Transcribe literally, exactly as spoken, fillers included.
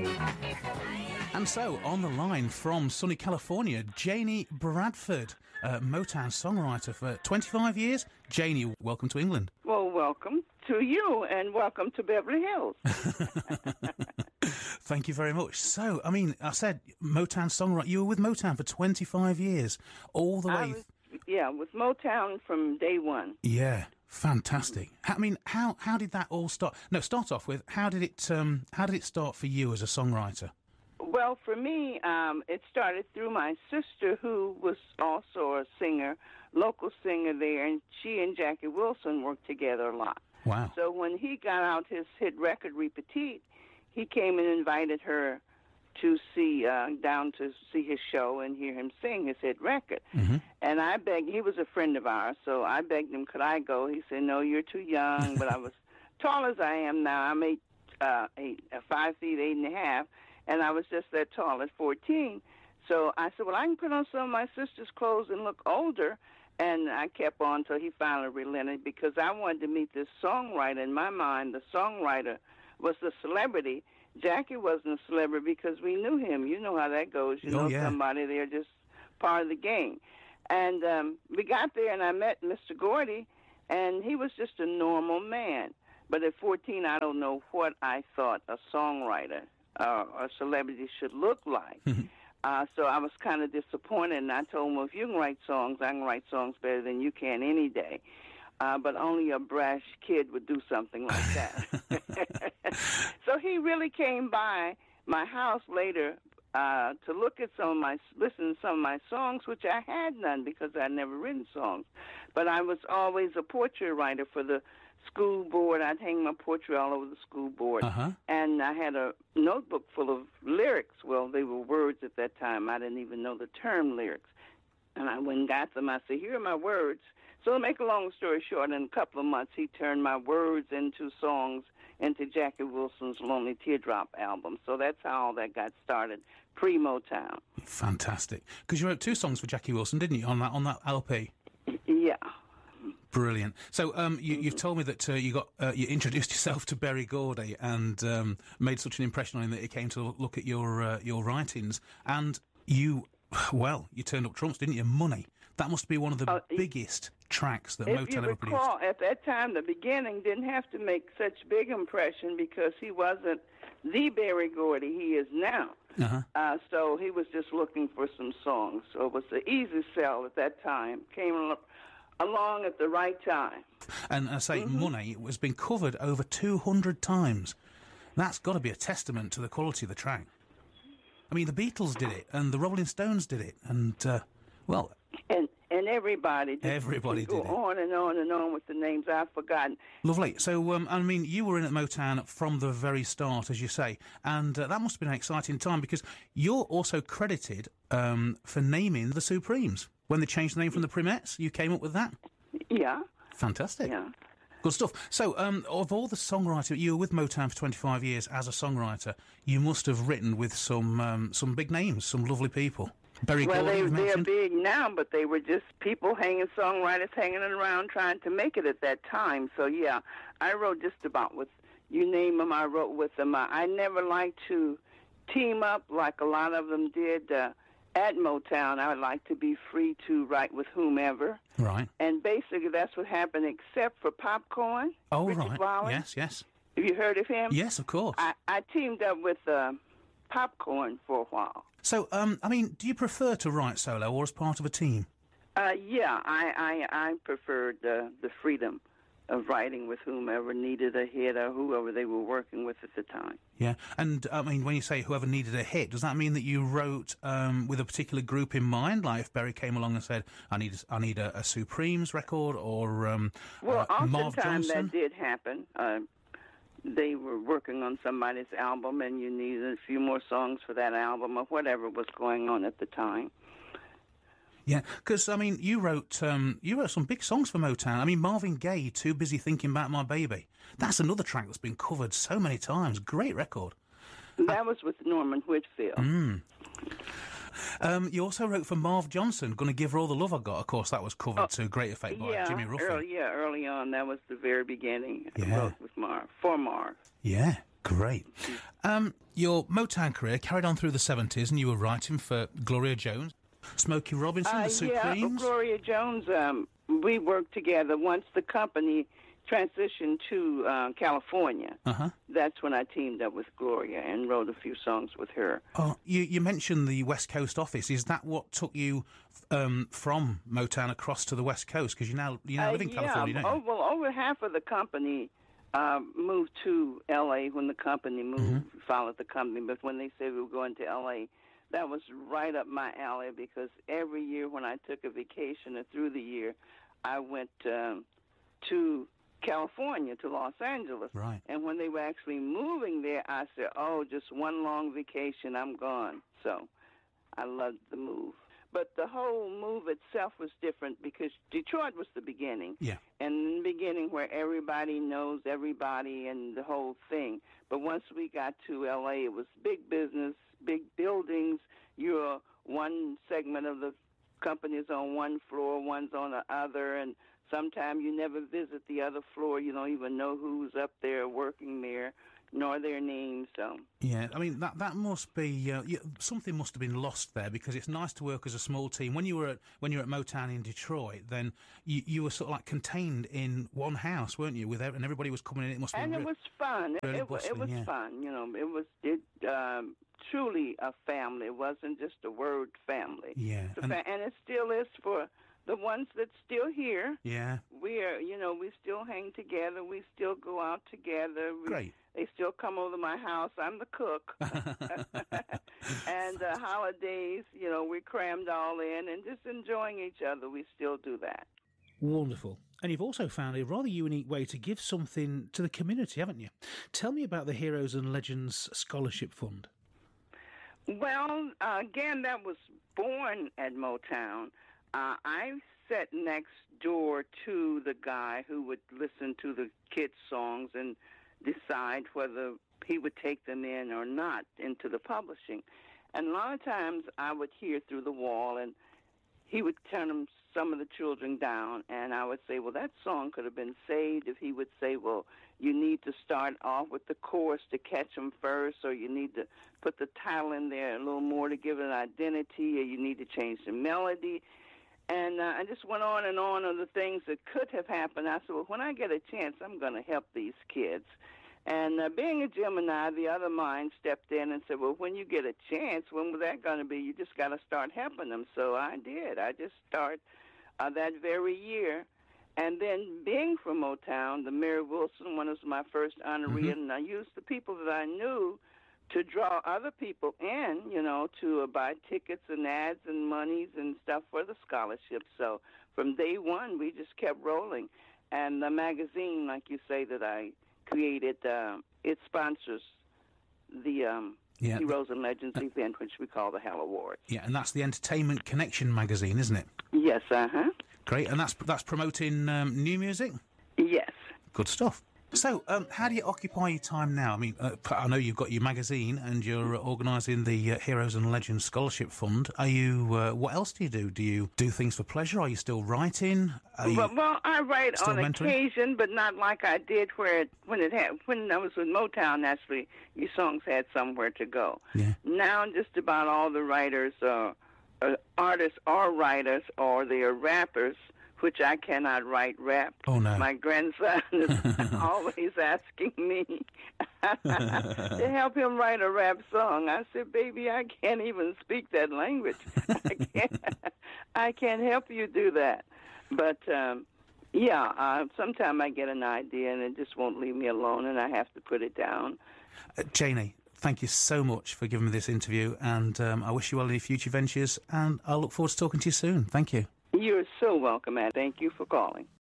And so, on the line from sunny California, Janie Bradford, uh, Motown songwriter for twenty-five years. Janie, welcome to England. Well, welcome to you, and welcome to Beverly Hills. Thank you very much. So, I mean, I said Motown songwriter. You were with Motown for twenty-five years, all the way. I was, yeah, with Motown from day one. Yeah, fantastic. I mean, how how did that all start? No, start off with how did it um, how did it start for you as a songwriter? Well, for me, um, it started through my sister, who was also a singer, local singer there, and she and Jackie Wilson worked together a lot. Wow. So when he got out his hit record, Repeat, he came and invited her to see, uh, down to see his show and hear him sing his hit record. Mm-hmm. And I begged, he was a friend of ours, so I begged him, could I go? He said, no, you're too young, but I was tall as I am now. I'm eight, uh, eight, uh, five feet, eight and a half. And I was just that tall at fourteen. So I said, well, I can put on some of my sister's clothes and look older. And I kept on till he finally relented, because I wanted to meet this songwriter. In my mind, the songwriter was the celebrity. Jackie wasn't a celebrity because we knew him. You know how that goes. You oh, know yeah. somebody, they're just part of the game. And um, we got there, and I met Mister Gordy, and he was just a normal man. But at fourteen, I don't know what I thought a songwriter Uh, a celebrity should look like. uh, so I was kind of disappointed, and I told him, well, if you can write songs, I can write songs better than you can any day. Uh, but only a brash kid would do something like that. So he really came by my house later uh, to look at some of my, listen to some of my songs, which I had none because I'd never written songs. But I was always a portrait writer for the school board. I'd hang my portrait all over the school board. Uh-huh. And I had a notebook full of lyrics. Well, they were words at that time. I didn't even know the term lyrics. And I went and got them. I said, here are my words. So to make a long story short, in a couple of months, he turned my words into songs, into Jackie Wilson's Lonely Teardrop album. So that's how all that got started, pre-Motown. Fantastic. Because you wrote two songs for Jackie Wilson, didn't you, on that on that L P? Yeah. Brilliant. So um, you, you've told me that uh, you got uh, you introduced yourself to Berry Gordy and um, made such an impression on him that he came to look at your uh, your writings. And you, well, you turned up trumps, didn't you? Money. That must be one of the uh, biggest tracks that Motown ever produced. If you recall, at that time, the beginning didn't have to make such big impression because he wasn't the Berry Gordy he is now. Uh-huh. Uh, so he was just looking for some songs. So it was an easy sell at that time. Came up along at the right time. And I say, mm-hmm. Money has been covered over two hundred times. That's got to be a testament to the quality of the track. I mean, the Beatles did it, and the Rolling Stones did it, and, uh, well... And and everybody did Everybody go did it. on and on and on with the names I've forgotten. Lovely. So, um, I mean, you were in at Motown from the very start, as you say, and uh, that must have been an exciting time, because you're also credited um, for naming the Supremes. When they changed the name from the Primettes, you came up with that? Yeah. Fantastic. Yeah. Good stuff. So, um, of all the songwriters, you were with Motown for twenty-five years as a songwriter, you must have written with some um, some big names, some lovely people. Berry well, Gordy, they, you've they're mentioned. big now, but they were just people hanging, songwriters hanging around trying to make it at that time. So, yeah, I wrote just about with, you name them, I wrote with them. I, I never liked to team up like a lot of them did. Uh, At Motown, I would like to be free to write with whomever. Right. And basically that's what happened, except for Popcorn. Oh, Richard right. Wallen. Yes, yes. Have you heard of him? Yes, of course. I, I teamed up with uh, Popcorn for a while. So, um, I mean, do you prefer to write solo or as part of a team? Uh, yeah, I, I, I preferred the, the freedom of writing with whomever needed a hit or whoever they were working with at the time. Yeah, and I mean, when you say whoever needed a hit, does that mean that you wrote um, with a particular group in mind? Like if Berry came along and said, "I need, I need a, a Supremes record," or um, well, uh, Marv oftentimes Johnson? that did happen. Uh, they were working on somebody's album, and you needed a few more songs for that album, or whatever was going on at the time. Yeah, because I mean, you wrote um, you wrote some big songs for Motown. I mean, Marvin Gaye, "Too Busy Thinking About My Baby." That's another track that's been covered so many times. Great record. That I, was with Norman Whitfield. Mm. Um, you also wrote for Marv Johnson, "Gonna Give Her All the Love I Got." Of course, that was covered oh, to great effect by yeah, Jimmy Ruffin. Early, yeah, early on, that was the very beginning. Yeah. I wrote with Marv, for Marv. Yeah. Great. Um, your Motown career carried on through the seventies, and you were writing for Gloria Jones, Smokey Robinson, Uh, the Supremes. yeah, Gloria Jones, um, we worked together once the company transitioned to uh, California. Uh-huh. That's when I teamed up with Gloria and wrote a few songs with her. Oh, you, you mentioned the West Coast office. Is that what took you um, from Motown across to the West Coast? Because you now you now Uh, live in yeah, California, don't oh, you? well, over half of the company uh, moved to L A when the company moved, Mm-hmm. followed the company. But when they said we were going to L A, that was right up my alley because every year when I took a vacation or through the year, I went um, to California, to Los Angeles. Right. And when they were actually moving there, I said, oh, just one long vacation, I'm gone. So I loved the move. But the whole move itself was different because Detroit was the beginning. Yeah. And in the beginning where everybody knows everybody and the whole thing. But once we got to L A, it was big business, big buildings. You're one segment of the company is on one floor, one's on the other, and sometimes you never visit the other floor. You don't even know who's up there working there, nor their names. So Yeah, I mean that that must be uh, yeah, something must have been lost there because it's nice to work as a small team. When you were at when you were at Motown in Detroit, then you, you were sort of like contained in one house, weren't you? With ev- and everybody was coming in. It must and be it re- was fun. really it, it, bustling, it was yeah. fun. You know, it was it um, truly a family. It wasn't just a word family. yeah, It's a and, fa- and it still is for the ones that's still here. yeah, We are, you know, we still hang together. We still go out together. We, great. They still come over to my house. I'm the cook. And uh, holidays, you know, we're crammed all in and just enjoying each other. We still do that. Wonderful. And you've also found a rather unique way to give something to the community, haven't you? Tell me about the Heroes and Legends Scholarship Fund. Well, uh, again, that was born at Motown. Uh, I sat next door to the guy who would listen to the kids' songs and decide whether he would take them in or not into the publishing. And a lot of times I would hear through the wall, and he would turn them, some of the children down, and I would say, well, that song could have been saved. If he would say, well, you need to start off with the chorus to catch them first, or you need to put the title in there a little more to give it an identity, or you need to change the melody. And uh, I just went on and on of the things that could have happened. I said, well, when I get a chance, I'm going to help these kids. And uh, being a Gemini, the other mind stepped in and said, well, when you get a chance, when was that going to be? You just got to start helping them. So I did. I just started uh, that very year. And then being from Motown, the Mary Wilson one was my first honoree, Mm-hmm. and I used the people that I knew to draw other people in, you know, to uh, buy tickets and ads and monies and stuff for the scholarship. So from day one, we just kept rolling. And the magazine, like you say, that I created, uh, it sponsors the um, Yeah. Heroes and Legends event, which we call the Hell Awards. Yeah, and that's the Entertainment Connection magazine, isn't it? Yes, uh-huh. Great, and that's that's promoting um, new music? Yes. Good stuff. So, um, how do you occupy your time now? I mean, uh, I know you've got your magazine and you're uh, organising the uh, Heroes and Legends Scholarship Fund. Are you? Uh, what else do you do? Do you do things for pleasure? Are you still writing? Are you Well, well, I write still on mentoring? occasion, but not like I did where it, when it had when I was with Motown. Actually, your songs had somewhere to go. Yeah. Now, just about all the writers, uh, uh, artists, are writers, or they are rappers, which I cannot write rap. Oh, no. My grandson is always asking me to help him write a rap song. I said, baby, I can't even speak that language. I can't, I can't help you do that. But, um, yeah, uh, sometimes I get an idea and it just won't leave me alone, and I have to put it down. Uh, Janie, thank you so much for giving me this interview, and um, I wish you well in your future ventures, and I look forward to talking to you soon. Thank you. You're so welcome, and thank you for calling.